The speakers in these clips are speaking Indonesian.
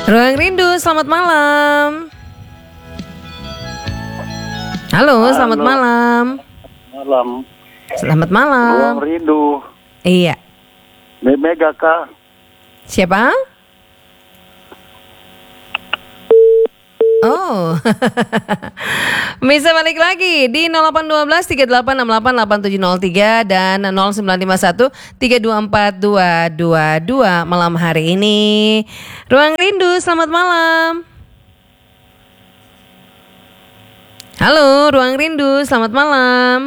Ruang Rindu, selamat malam. Halo, selamat malam. Malam. Selamat malam. Ruang Rindu. Iya. Mega kah? Siapa? Oh. Bisa balik lagi di 0812 3868 8703 dan 0951 324 222 malam hari ini. Ruang Rindu, selamat malam. Halo, Ruang Rindu, selamat malam.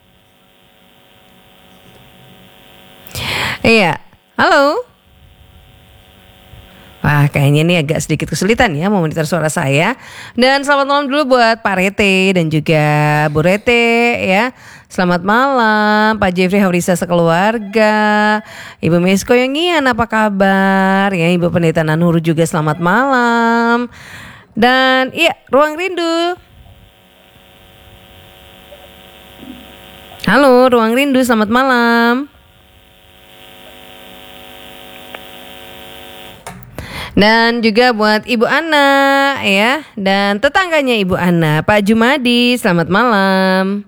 Iya. Halo. Wah, kayaknya ini agak sedikit kesulitan ya memonitor suara saya. Dan selamat malam dulu buat Pak Rete dan juga Bu Rete ya. Selamat malam Pak Jeffrey Haurisa sekeluarga. Ibu Mesko Yongian apa kabar? Ya, Ibu Pendeta Nanur juga selamat malam. Dan iya, Ruang Rindu. Halo, Ruang Rindu, selamat malam. Dan juga buat Ibu Ana ya, dan tetangganya Ibu Ana, Pak Jumadi, selamat malam.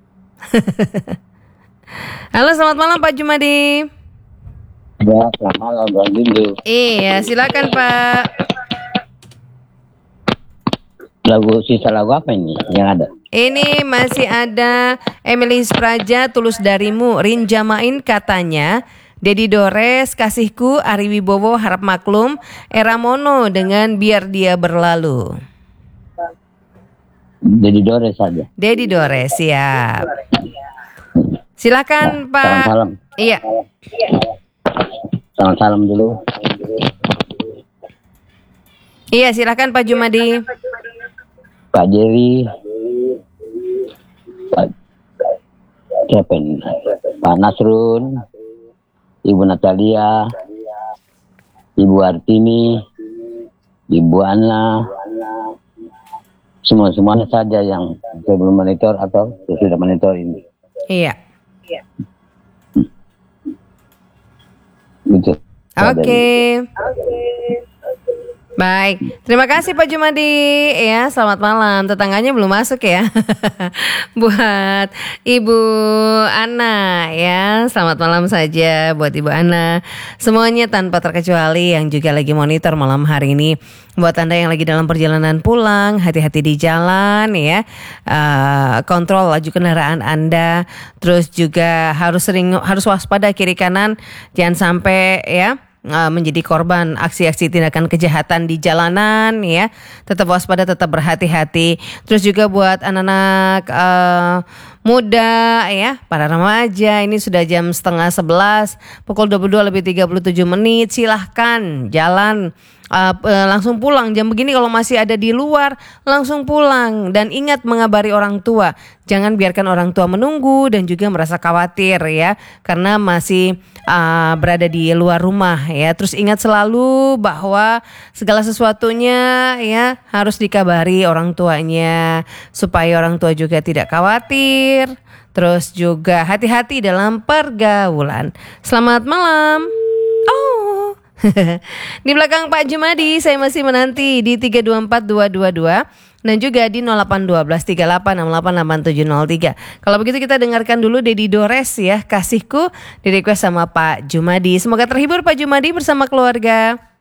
Halo, selamat malam Pak Jumadi. Ya, selamat malam Bang Rindu. Iya, silakan Pak. Sisa lagu apa ini yang ada? Ini masih ada Emilis Praja, Tulus Darimu, Rinjamain katanya. Dedi Dores, Kasihku, Ari Wibowo, Harap Maklum, Era Mono dengan Biar Dia Berlalu. Dedi Dores saja. Dedi Dores, siap. Silakan Nah, Pak. salam. Iya. Salam dulu. Iya, silakan Pak Jumadi. Pak Jerry. Siapa ini? Pak Nasrun. Ibu Natalia, Ibu Artini, Ibu Ana, semuanya saja yang belum monitor atau sudah monitor ini. Iya. Gitu. Oke. Baik, terima kasih Pak Jumadi ya, selamat malam. Tetangganya belum masuk ya. Buat Ibu Ana ya, selamat malam saja buat Ibu Ana. Semuanya tanpa terkecuali yang juga lagi monitor malam hari ini. Buat Anda yang lagi dalam perjalanan pulang, hati-hati di jalan ya. Kontrol laju kendaraan Anda. Terus juga harus waspada kiri kanan, jangan sampai ya menjadi korban aksi-aksi tindakan kejahatan di jalanan ya. Tetap waspada, tetap berhati-hati. Terus juga buat anak-anak muda ya, para remaja, ini sudah jam 10:30, pukul 22:37. Silahkan jalan, langsung pulang. Jam begini kalau masih ada di luar, langsung pulang. Dan ingat mengabari orang tua. Jangan biarkan orang tua menunggu dan juga merasa khawatir ya, karena masih berada di luar rumah ya. Terus ingat selalu bahwa segala sesuatunya ya harus dikabari orang tuanya, supaya orang tua juga tidak khawatir. Terus juga hati-hati dalam pergaulan. Selamat malam. Oh. Di belakang Pak Jumadi saya masih menanti di 324222 dan juga di 0812 38688703. Kalau begitu kita dengarkan dulu Dedi Dores ya, Kasihku, di request sama Pak Jumadi. Semoga terhibur Pak Jumadi bersama keluarga.